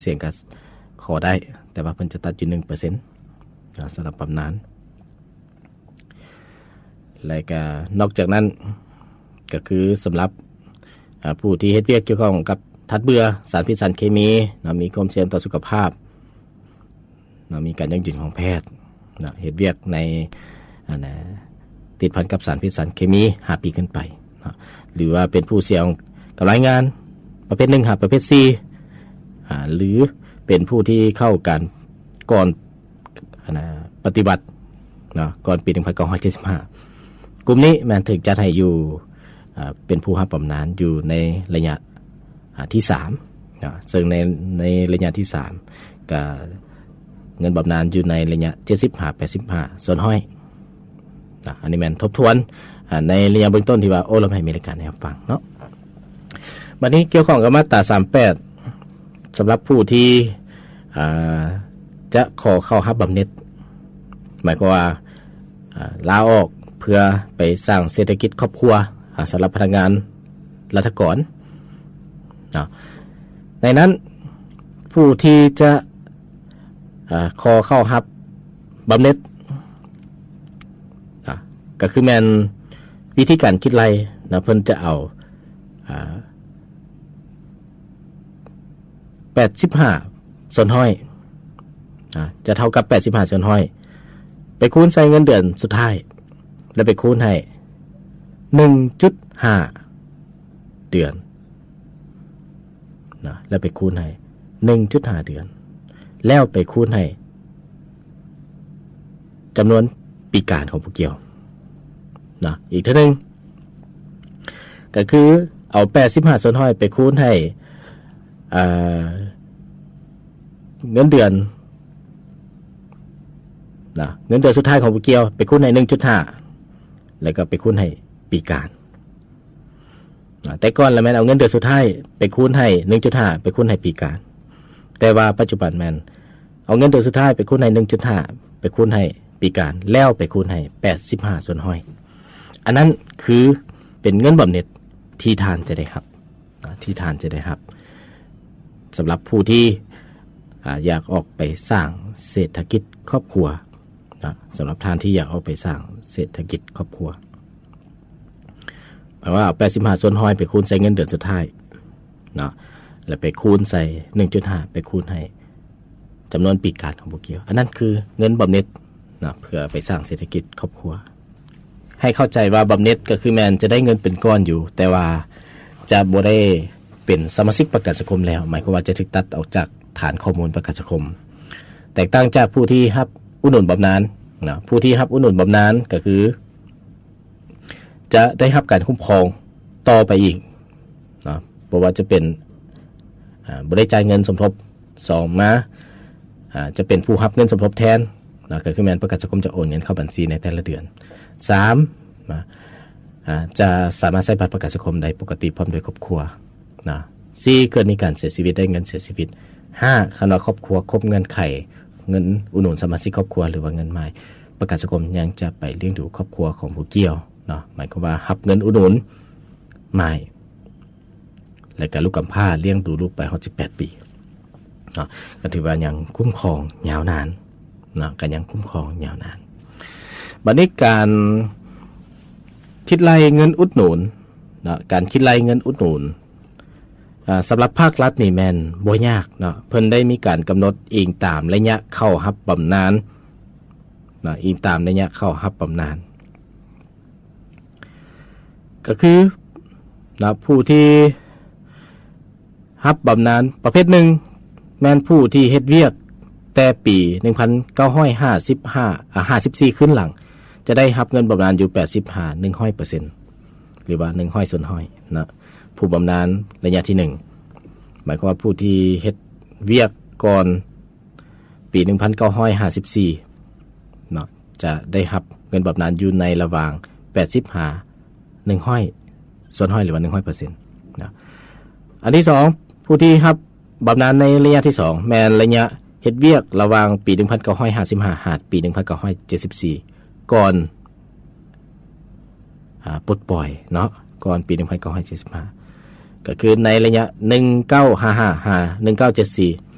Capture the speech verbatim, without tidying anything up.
เสี่ยงก็ขอได้แต่ว่าเพิ่นจะตัดอยู่ หนึ่งเปอร์เซ็นต์ นะสำหรับบำนาญแล้วก็นอกจากนั้นก็คือสำหรับผู้ที่เฮ็ดเวียกเกี่ยวข้องกับทัดเบื่อสารพิษสารเคมีนะมีความเสี่ยงต่อสุขภาพนะมีการยั่งยืนของแพทย์นะเฮ็ดเวียกในนะติดพันกับสารพิษสารเคมีห้าปีขึ้นไปนะหรือว่าเป็นผู้เสี่ยงกับรายงานประเภทหนึ่งหาประเภทสี่อ่าหรือเป็นผู้ที่เข้าการก่อนนะปฏิบัตินะก่อนปีหนึ่งพันเก้าร้อยเจ็ดสิบห้ากลุ่มนี้มันถึงจัดให้อยู่เป็นผู้รับบำนาญอยู่ในระยะที่สามนะซึ่งในในระยะที่สามก็เงินบำนาญอยู่ในระยะเจ็ดสิบห้า แปดสิบห้าส่วนห้อยนะอันนี้แม่นทบทวนในระยะเบื้องต้นที่ว่าโอ้เราให้มีรายการให้ฟังเนาะบัดนี้เกี่ยวข้องกับมาตราสามสิบแปดสำหรับผู้ที่จะขอเข้ารับบำเหน็จหมายความว่าลาออกเพื่อไปสร้างเศรษฐกิจครอบครัวสำหรับพนักงานรัฐกรในนั้นผู้ที่จะขอเข้ารับบำเหน็จก็คือแม่นวิธีการคิดไล่นะเพิ่นจะเอาแปดสิบห้าส่วนห้อยจะเท่ากับแปดสิบห้าส่วนห้อยไปคูณใส่เงินเดือนสุดท้ายแล้วไปคูณให้ หนึ่งจุดห้า เดือนนะแล้วไปคูณให้ หนึ่งจุดห้า เดือนแล้วไปคูณให้จำนวนปีการของผู้เกี่ยวนะอีกเท่านึงก็คือเอาแปดสิบห้าส่วนห้อยไปคูณให้อ่าเงินเดือนนะเงินเดือนสุดท้ายของผู้เกี่ยวไปคูณให้ หนึ่งจุดห้า แล้วก็ไปคูณให้ปีการนะแต่ก่อนแล้วแม่นเอาเงินเดือนสุดท้ายไปคูณให้ หนึ่งจุดห้า ไปคูณให้ปีการแต่ว่าปัจจุบันแม่นเอาเงินเดือนสุดท้ายไปคูณให้ หนึ่งจุดห้า ไปคูณให้ปีการแล้วไปคูณให้แปดสิบห้าส่วนห้อยอันนั้นคือเป็นเงินบำเหน็จที่ทานจะได้ครับที่ทานจะได้ครับสำหรับผู้ที่อยากออกไปสร้างเศรษฐกิจครอบครัวนะสำหรับท่านที่อยากออกไปสร้างเศรษฐกิจครอบครัวแปลว่าแปดสิบห้าส่วนห้อยไปคูณใส่เงินเดือนสุดท้ายนะแล้วไปคูณใส่ หนึ่งจุดห้า ไปคูณให้จำนวนปีการของผู้เกี่ยวอันนั้นคือเงินบำเหน็จนะเพื่อไปสร้างเศรษฐกิจครอบครัวให้เข้าใจว่าบำเหน็จก็คือแมนจะได้เงินเป็นก้อนอยู่แต่ว่าจะบ่ได้เป็นสมาชิกประกันสังคมแล้วหมายความว่าจะถูกตัดออกจากฐานข้อมูลประกันสังคมแตกต่างจากผู้ที่รับอุดหนุนบำนาญนะผู้ที่รับอุดหนุนบำนาญก็คือจะได้รับการคุ้มครองต่อไปอีกนะเพราะว่าจะเป็นบ่ได้จ่ายเงินสมทบสองมาจะเป็นผู้รับเงินสมทบแทนนะก็คือแม่นประกันสังคมจะโอนเงินเข้าบัญชีในแต่ละเดือนสามนะจะสามารถใช้บัตรประกันสังคมได้ปกติพร้อมด้วยครอบครัวนะสี่เกิดมีการเสียชีวิตได้เงินเสียชีวิตห้าคณะครอบครัวครบเงินไขเงินอุดหนุนสมาชิกครอบครัวหรือว่าเงินใหม่ประกันสังคมยังจะไปเลี้ยงดูครอบครัวของผู้เกี่ยวเนาะหมายความว่ารับเงินอุดหนุนใหม่และก็ลูกกำพร้าเลี้ยงดูลูกไปสิบแปดปีเนาะก็ถือว่ายังคุ้มครองยาวนานเนาะก็ยังคุ้มครองยาวนานบัดนี้การคิดไล่เงินอุดหนุนนะการคิดไล่เงินอุดหนุนสำหรับภาครัฐนี่แม่นบ่ยากเนาะเพิ่นได้มีการกำหนดอิงตามระยะเข้ารับบำนาญนะอิงตามระยะเข้ารับบำนาญก็คือนะผู้ที่รับบำนาญประเภทหนึ่งแม่นผู้ที่เฮ็ดเวียกแต่ปีหนึ่งพันเก้าร้อยห้าสิบห้าอ่าห้าสิบสี่ขึ้นหลังจะได้รับเงินบำนาญอยู่แปดสิบห้า หนึ่งร้อยเปอร์เซ็นต์ หรือว่าหนึ่งร้อยส่วนร้อยนะผู้บำนาญระยะที่หนึ่งหมายความว่าผู้ที่เฮ็ดเวียกก่อนปีหนึ่งพันเก้าร้อยห้าสิบสี่เนาะจะได้รับเงินบำนาญอยู่ในระหว่างแปดสิบห้า หนึ่งร้อยส่วนร้อยหรือว่า หนึ่งร้อยเปอร์เซ็นต์ นะอันที่สองผู้ที่รับบำนาญในระยะที่สองแม่นระยะเฮ็ดเวียกระหว่างปีหนึ่งพันเก้าร้อยห้าสิบห้าหาดปีหนึ่งพันเก้าร้อยเจ็ดสิบสี่ก่อนอ่าปลดปล่อยเนาะก่อนปีหนึ่งพันเก้าร้อยเจ็ดสิบห้าก็คือในระยะหนึ่งพันเก้าร้อยห้าสิบห้า หนึ่งพันเก้าร้อยเจ็ดสิบสี่